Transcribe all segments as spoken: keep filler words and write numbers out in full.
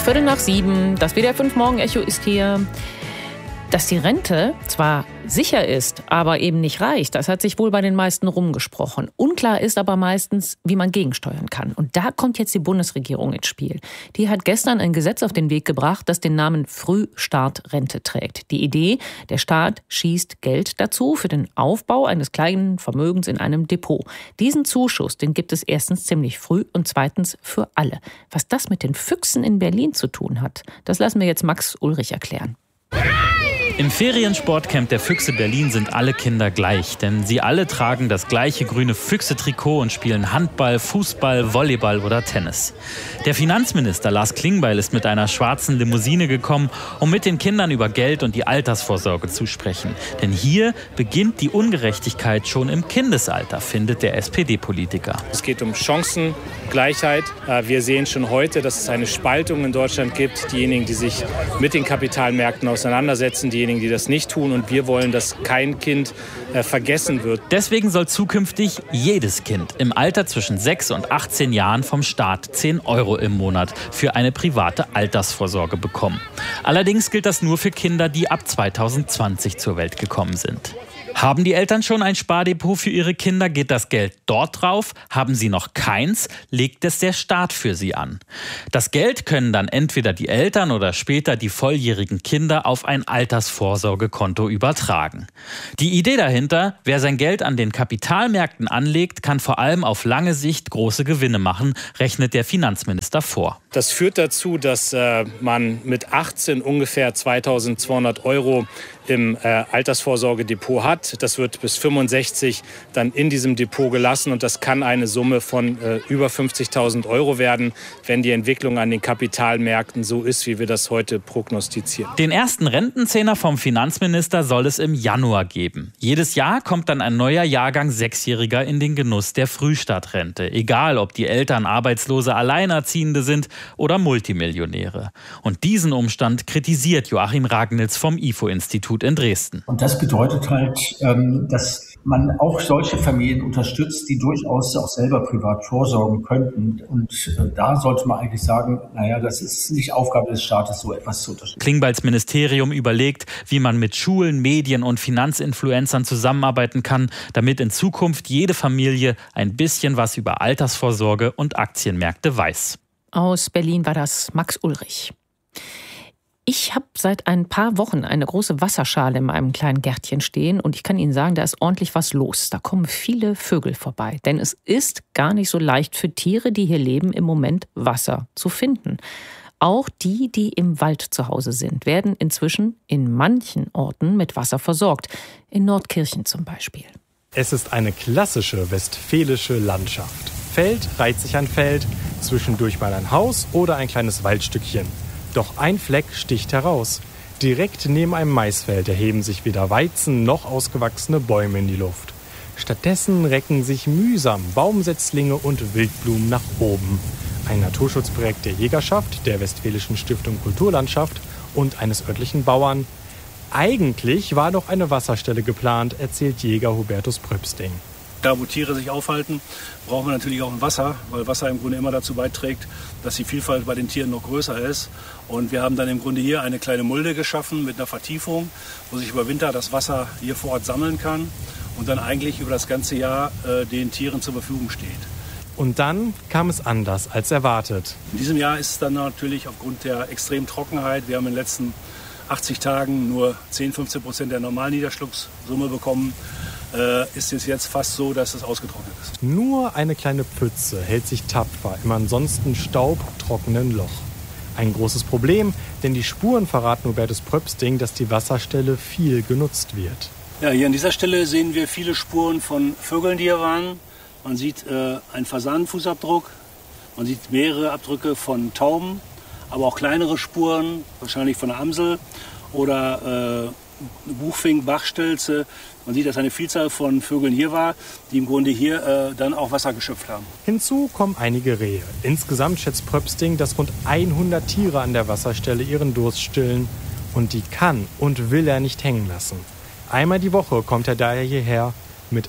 Viertel nach sieben, das W D R fünf Morgen-Echo ist hier. Dass die Rente zwar sicher ist, aber eben nicht reicht, das hat sich wohl bei den meisten rumgesprochen. Unklar ist aber meistens, wie man gegensteuern kann. Und da kommt jetzt die Bundesregierung ins Spiel. Die hat gestern ein Gesetz auf den Weg gebracht, das den Namen Frühstartrente trägt. Die Idee, der Staat schießt Geld dazu für den Aufbau eines kleinen Vermögens in einem Depot. Diesen Zuschuss, den gibt es erstens ziemlich früh und zweitens für alle. Was das mit den Füchsen in Berlin zu tun hat, das lassen wir jetzt Max Ulrich erklären. Im Feriensportcamp der Füchse Berlin sind alle Kinder gleich, denn sie alle tragen das gleiche grüne Füchse-Trikot und spielen Handball, Fußball, Volleyball oder Tennis. Der Finanzminister Lars Klingbeil ist mit einer schwarzen Limousine gekommen, um mit den Kindern über Geld und die Altersvorsorge zu sprechen. Denn hier beginnt die Ungerechtigkeit schon im Kindesalter, findet der S P D-Politiker. Es geht um Chancengleichheit. Wir sehen schon heute, dass es eine Spaltung in Deutschland gibt. Diejenigen, die sich mit den Kapitalmärkten auseinandersetzen, die Diejenigen, die das nicht tun. Und wir wollen, dass kein Kind äh, vergessen wird. Deswegen soll zukünftig jedes Kind im Alter zwischen sechs und achtzehn Jahren vom Staat zehn Euro im Monat für eine private Altersvorsorge bekommen. Allerdings gilt das nur für Kinder, die ab zweitausendzwanzig zur Welt gekommen sind. Haben die Eltern schon ein Spardepot für ihre Kinder, geht das Geld dort drauf. Haben sie noch keins, legt es der Staat für sie an. Das Geld können dann entweder die Eltern oder später die volljährigen Kinder auf ein Altersvorsorgekonto übertragen. Die Idee dahinter, wer sein Geld an den Kapitalmärkten anlegt, kann vor allem auf lange Sicht große Gewinne machen, rechnet der Finanzminister vor. Das führt dazu, dass äh, man mit achtzehn ungefähr zweitausendzweihundert Euro im äh, Altersvorsorgedepot hat. Das wird bis fünfundsechzig dann in diesem Depot gelassen und das kann eine Summe von äh, über fünfzigtausend Euro werden, wenn die Entwicklung an den Kapitalmärkten so ist, wie wir das heute prognostizieren. Den ersten Rentenzehner vom Finanzminister soll es im Januar geben. Jedes Jahr kommt dann ein neuer Jahrgang Sechsjähriger in den Genuss der Frühstartrente. Egal, ob die Eltern arbeitslose Alleinerziehende sind oder Multimillionäre. Und diesen Umstand kritisiert Joachim Ragnitz vom I F O-Institut in Dresden. Und das bedeutet halt, dass man auch solche Familien unterstützt, die durchaus auch selber privat vorsorgen könnten. Und da sollte man eigentlich sagen, naja, das ist nicht Aufgabe des Staates, so etwas zu unterstützen. Klingbeils Ministerium überlegt, wie man mit Schulen, Medien und Finanzinfluencern zusammenarbeiten kann, damit in Zukunft jede Familie ein bisschen was über Altersvorsorge und Aktienmärkte weiß. Aus Berlin war das Max Ulrich. Ich habe seit ein paar Wochen eine große Wasserschale in meinem kleinen Gärtchen stehen und ich kann Ihnen sagen, da ist ordentlich was los. Da kommen viele Vögel vorbei, denn es ist gar nicht so leicht für Tiere, die hier leben, im Moment Wasser zu finden. Auch die, die im Wald zu Hause sind, werden inzwischen in manchen Orten mit Wasser versorgt. In Nordkirchen zum Beispiel. Es ist eine klassische westfälische Landschaft. Feld reiht sich an Feld, zwischendurch mal ein Haus oder ein kleines Waldstückchen. Doch ein Fleck sticht heraus. Direkt neben einem Maisfeld erheben sich weder Weizen noch ausgewachsene Bäume in die Luft. Stattdessen recken sich mühsam Baumsetzlinge und Wildblumen nach oben. Ein Naturschutzprojekt der Jägerschaft, der Westfälischen Stiftung Kulturlandschaft und eines örtlichen Bauern. Eigentlich war doch eine Wasserstelle geplant, erzählt Jäger Hubertus Pröpsting. Da, wo Tiere sich aufhalten, brauchen wir natürlich auch ein Wasser, weil Wasser im Grunde immer dazu beiträgt, dass die Vielfalt bei den Tieren noch größer ist. Und wir haben dann im Grunde hier eine kleine Mulde geschaffen mit einer Vertiefung, wo sich über Winter das Wasser hier vor Ort sammeln kann und dann eigentlich über das ganze Jahr äh, den Tieren zur Verfügung steht. Und dann kam es anders als erwartet. In diesem Jahr ist es dann natürlich aufgrund der extremen Trockenheit, wir haben in den letzten achtzig Tagen nur zehn bis fünfzehn Prozent der Normalniederschlagssumme bekommen, äh, ist es jetzt fast so, dass es ausgetrocknet ist. Nur eine kleine Pfütze hält sich tapfer im ansonsten staubtrockenen Loch. Ein großes Problem, denn die Spuren verraten Hubertus Pröpsting, dass die Wasserstelle viel genutzt wird. Ja, hier an dieser Stelle sehen wir viele Spuren von Vögeln, die hier waren. Man sieht äh, einen Fasanenfußabdruck, man sieht mehrere Abdrücke von Tauben, aber auch kleinere Spuren, wahrscheinlich von der Amsel oder äh, Buchfink, Bachstelze. Man sieht, dass eine Vielzahl von Vögeln hier war, die im Grunde hier äh, dann auch Wasser geschöpft haben. Hinzu kommen einige Rehe. Insgesamt schätzt Pröpsting, dass rund hundert Tiere an der Wasserstelle ihren Durst stillen. Und die kann und will er nicht hängen lassen. Einmal die Woche kommt er daher hierher mit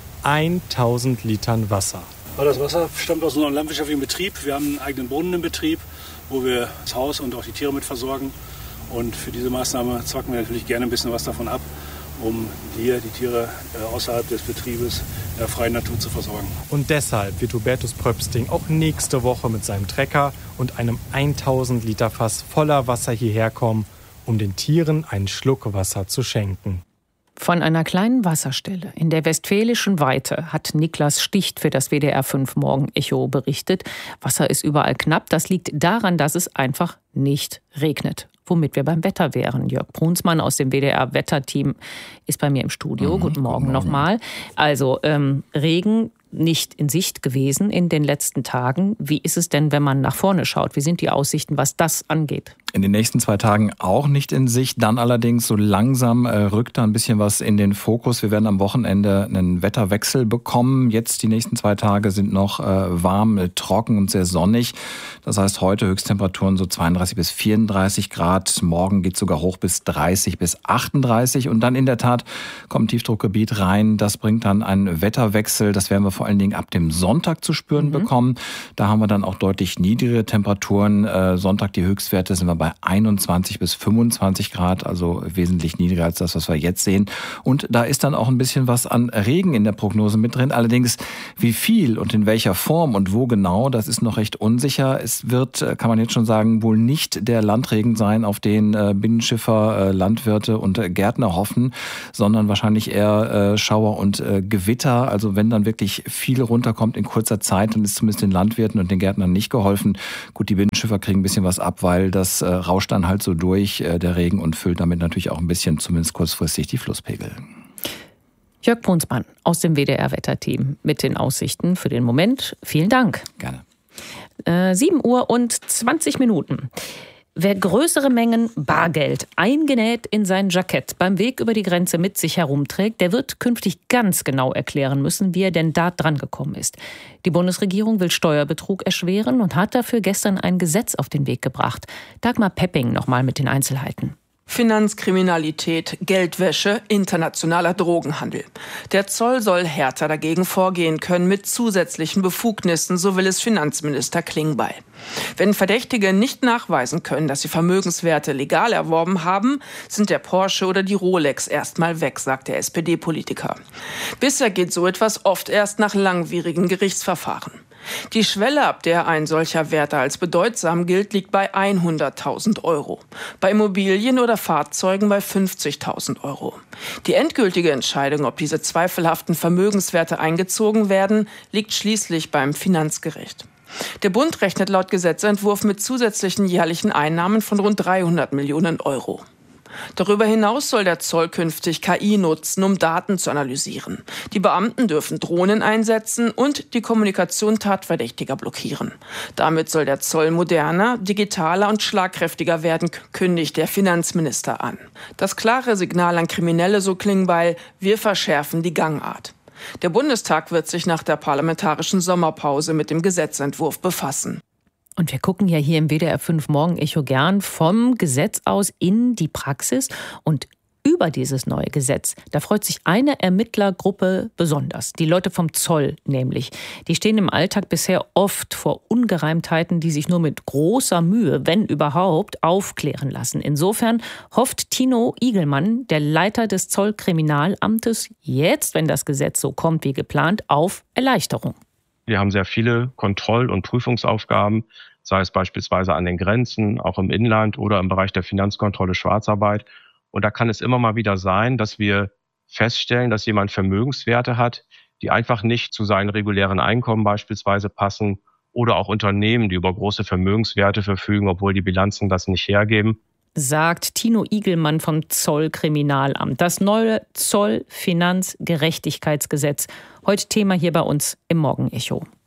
tausend Litern Wasser. Das Wasser stammt aus unserem landwirtschaftlichen Betrieb. Wir haben einen eigenen Brunnen im Betrieb wo wir das Haus und auch die Tiere mit versorgen. Und für diese Maßnahme zwacken wir natürlich gerne ein bisschen was davon ab, um hier die Tiere außerhalb des Betriebes in der freien Natur zu versorgen. Und deshalb wird Hubertus Pröpsting auch nächste Woche mit seinem Trecker und einem tausend Liter Fass voller Wasser hierher kommen, um den Tieren einen Schluck Wasser zu schenken. Von einer kleinen Wasserstelle in der westfälischen Weite hat Niklas Sticht für das W D R fünf Morgenecho berichtet. Wasser ist überall knapp. Das liegt daran, dass es einfach nicht regnet. Womit wir beim Wetter wären. Jörg Brunsmann aus dem W D R-Wetterteam ist bei mir im Studio. Mhm, guten Morgen, Morgen. nochmal. Also ähm, Regen nicht in Sicht gewesen in den letzten Tagen. Wie ist es denn, wenn man nach vorne schaut? Wie sind die Aussichten, was das angeht? In den nächsten zwei Tagen auch nicht in Sicht. Dann allerdings so langsam äh, rückt da ein bisschen was in den Fokus. Wir werden am Wochenende einen Wetterwechsel bekommen. Jetzt die nächsten zwei Tage sind noch äh, warm, äh, trocken und sehr sonnig. Das heißt, heute Höchsttemperaturen so zweiunddreißig bis vierunddreißig Grad. Morgen geht es sogar hoch bis dreißig bis achtunddreißig. Und dann in der Tat kommt ein Tiefdruckgebiet rein. Das bringt dann einen Wetterwechsel. Das werden wir vor allen Dingen ab dem Sonntag zu spüren mhm. bekommen. Da haben wir dann auch deutlich niedrigere Temperaturen. Äh, Sonntag die Höchstwerte sind wir bei einundzwanzig bis fünfundzwanzig Grad, also wesentlich niedriger als das, was wir jetzt sehen. Und da ist dann auch ein bisschen was an Regen in der Prognose mit drin. Allerdings, wie viel und in welcher Form und wo genau, das ist noch recht unsicher. Es wird, kann man jetzt schon sagen, wohl nicht der Landregen sein, auf den Binnenschiffer, Landwirte und Gärtner hoffen, sondern wahrscheinlich eher Schauer und Gewitter. Also wenn dann wirklich viel runterkommt in kurzer Zeit, dann ist zumindest den Landwirten und den Gärtnern nicht geholfen. Gut, die Binnenschiffer kriegen ein bisschen was ab, weil das äh, rauscht dann halt so durch, äh, der Regen, und füllt damit natürlich auch ein bisschen, zumindest kurzfristig, die Flusspegel. Jörg Brunsmann aus dem W D R-Wetterteam mit den Aussichten für den Moment. Vielen Dank. Gerne. Äh, sieben Uhr und zwanzig Minuten. Wer größere Mengen Bargeld eingenäht in sein Jackett beim Weg über die Grenze mit sich herumträgt, der wird künftig ganz genau erklären müssen, wie er denn da dran gekommen ist. Die Bundesregierung will Steuerbetrug erschweren und hat dafür gestern ein Gesetz auf den Weg gebracht. Dagmar Pepping nochmal mit den Einzelheiten. Finanzkriminalität, Geldwäsche, internationaler Drogenhandel. Der Zoll soll härter dagegen vorgehen können mit zusätzlichen Befugnissen, so will es Finanzminister Klingbeil. Wenn Verdächtige nicht nachweisen können, dass sie Vermögenswerte legal erworben haben, sind der Porsche oder die Rolex erstmal weg, sagt der S P D-Politiker. Bisher geht so etwas oft erst nach langwierigen Gerichtsverfahren. Die Schwelle, ab der ein solcher Wert als bedeutsam gilt, liegt bei hunderttausend Euro. Bei Immobilien oder Fahrzeugen bei fünfzigtausend Euro. Die endgültige Entscheidung, ob diese zweifelhaften Vermögenswerte eingezogen werden, liegt schließlich beim Finanzgericht. Der Bund rechnet laut Gesetzentwurf mit zusätzlichen jährlichen Einnahmen von rund dreihundert Millionen Euro. Darüber hinaus soll der Zoll künftig K I nutzen, um Daten zu analysieren. Die Beamten dürfen Drohnen einsetzen und die Kommunikation Tatverdächtiger blockieren. Damit soll der Zoll moderner, digitaler und schlagkräftiger werden, kündigt der Finanzminister an. Das klare Signal an Kriminelle, so Klingbeil: wir verschärfen die Gangart. Der Bundestag wird sich nach der parlamentarischen Sommerpause mit dem Gesetzentwurf befassen. Und wir gucken ja hier im W D R fünf Morgenecho gern vom Gesetz aus in die Praxis. Und über dieses neue Gesetz, da freut sich eine Ermittlergruppe besonders. Die Leute vom Zoll nämlich. Die stehen im Alltag bisher oft vor Ungereimtheiten, die sich nur mit großer Mühe, wenn überhaupt, aufklären lassen. Insofern hofft Tino Igelmann, der Leiter des Zollkriminalamtes, jetzt, wenn das Gesetz so kommt wie geplant, auf Erleichterung. Wir haben sehr viele Kontroll- und Prüfungsaufgaben, sei es beispielsweise an den Grenzen, auch im Inland oder im Bereich der Finanzkontrolle Schwarzarbeit. Und da kann es immer mal wieder sein, dass wir feststellen, dass jemand Vermögenswerte hat, die einfach nicht zu seinen regulären Einkommen beispielsweise passen, oder auch Unternehmen, die über große Vermögenswerte verfügen, obwohl die Bilanzen das nicht hergeben. Sagt Tino Igelmann vom Zollkriminalamt. Das neue Zollfinanzgerechtigkeitsgesetz. Heute Thema hier bei uns im Morgenecho.